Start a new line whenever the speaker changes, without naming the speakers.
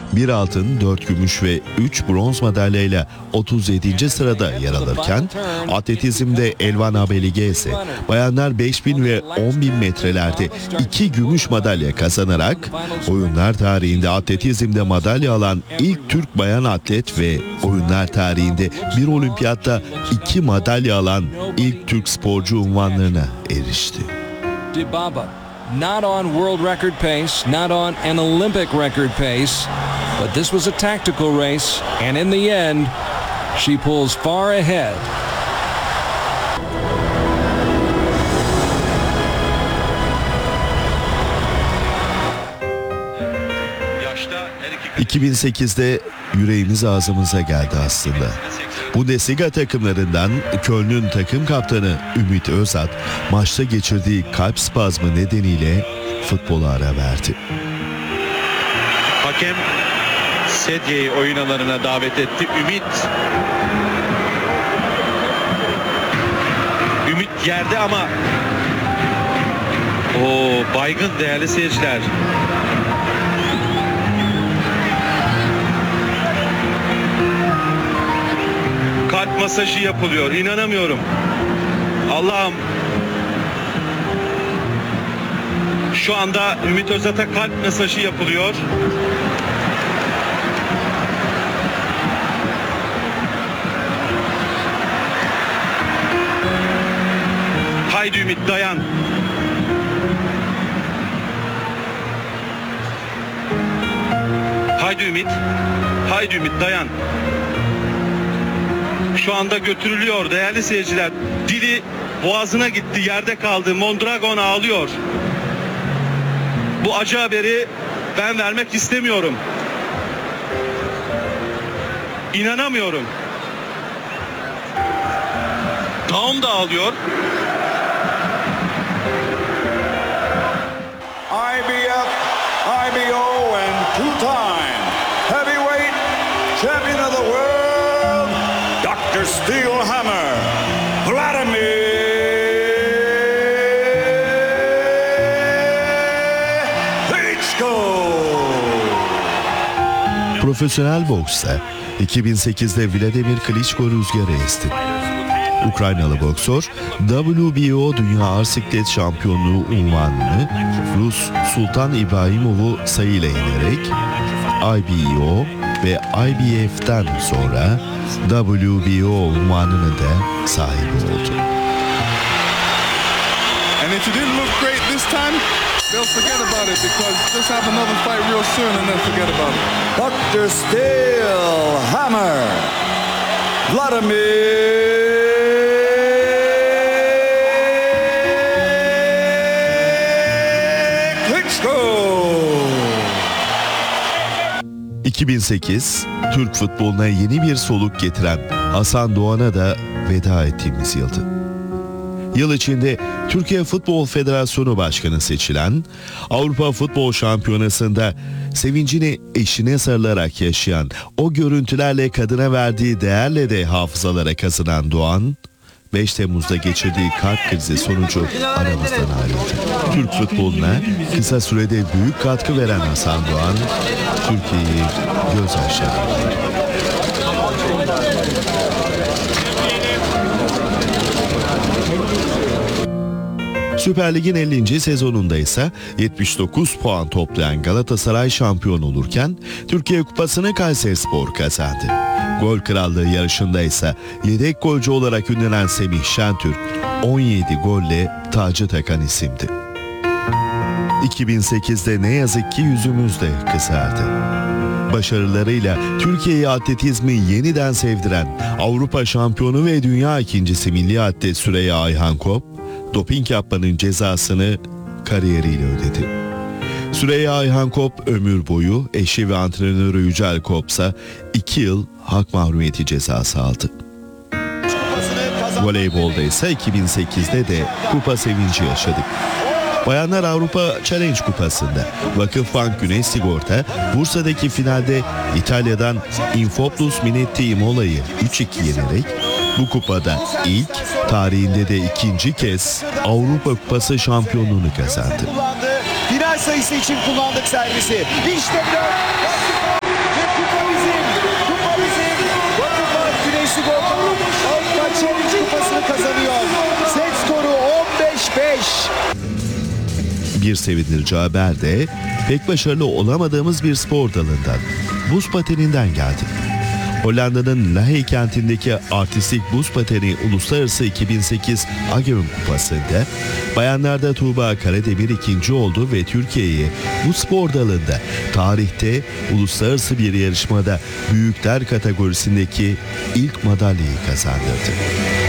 1 altın, 4 gümüş ve 3 bronz madalyayla 37. sırada yer alırken, atletizmde Elvan Abelige ise bayanlar 5000 ve 10.000 metrelerde 2 gümüş madalya kazanarak oyunlar tarihinde atletizmde madalya alan ilk Türk bayan atlet ve oyunlar tarihinde bir olimpiyatta 2 madalya alan ilk Türk sporcu unvanlarına erişti.
Dibaba, not on world record pace, not on an Olympic record pace, but this was a tactical race, and in the end, she pulls far ahead.
2008'de yüreğimiz ağzımıza geldi aslında. Bundesliga takımlarından Köln'ün takım kaptanı Ümit Özat maçta geçirdiği kalp spazmı nedeniyle futbola ara verdi.
Hakem sedyeyi oyun alanına davet etti. Ümit yerde ama baygın değerli seyirciler. Kalp masajı yapılıyor. İnanamıyorum. Allah'ım. Şu anda Ümit Özat'a kalp masajı yapılıyor. Haydi Ümit dayan. Haydi Ümit. Haydi Ümit dayan. Şu anda götürülüyor değerli seyirciler. Dili boğazına gitti, yerde kaldı. Mondragon ağlıyor. Bu acı haberi ben vermek istemiyorum. İnanamıyorum. Daum da ağlıyor.
IBF, IBO and two-time heavyweight champion of the world, Dr. Steel Hammer, Vladimir Klitschko.
Profesyonel boksta 2008'de Vladimir Klitschko rüzgarı esti. Ukraynalı boksör WBO Dünya Ağır Siklet Şampiyonluğu unvanını Rus Sultan İbrahimov'u sayıyla yenerek IBO ve IBF'den sonra WBO unvanının da sahibi oldu.
And if you didn't look great this time, they'll forget about it because just have another fight real soon and they'll forget about it.
Dr. Steel Hammer, Vladimir Klitschko.
2008, Türk futboluna yeni bir soluk getiren Hasan Doğan'a da veda ettiğimiz yıldı. Yıl içinde Türkiye Futbol Federasyonu Başkanı seçilen, Avrupa Futbol Şampiyonası'nda sevincini eşine sarılarak yaşayan, o görüntülerle kadına verdiği değerle de hafızalara kazınan Doğan, 5 Temmuz'da geçirdiği kalp krizi sonucu aramızdan ayrıldı. Türk futboluna kısa sürede büyük katkı veren Hasan Doğan, Türkiye'yi gözyaşlarına boğdu. Süper Lig'in 50. sezonunda ise 79 puan toplayan Galatasaray şampiyon olurken Türkiye Kupası'nı Kayserispor kazandı. Gol krallığı yarışında ise yedek golcü olarak ünlenen Semih Şentürk 17 golle tacı takan isimdi. 2008'de ne yazık ki yüzümüz de kızardı. Başarılarıyla Türkiye'yi atletizmi yeniden sevdiren Avrupa şampiyonu ve dünya ikincisi milli atlet Süreyya Ayhan Kop, doping yapmanın cezasını kariyeriyle ödedi. Süreyya Ayhan Kop ömür boyu, eşi ve antrenörü Yücel Kopsa 2 yıl hak mahrumiyeti cezası aldı. Voleybolda ise 2008'de de kupa sevinci yaşadık. Bayanlar Avrupa Challenge Kupası'nda Vakıfbank Güneş Sigorta, Bursa'daki finalde İtalya'dan Infoplus Minetti Imola'yı 3-2 yenerek bu kupada ilk, tarihinde de ikinci kez Avrupa Kupası şampiyonluğunu kazandı.
Final sayısı için kullandık servisi. İşte
Bir sevindirici haber de pek başarılı olamadığımız bir spor dalından, buz pateninden geldi. Hollanda'nın Lahey kentindeki artistik buz pateni Uluslararası 2008 Agevum Kupası'nda bayanlarda Tuğba Karademir ikinci oldu ve Türkiye'yi bu spor dalında tarihte uluslararası bir yarışmada büyükler kategorisindeki ilk madalyayı kazandırdı.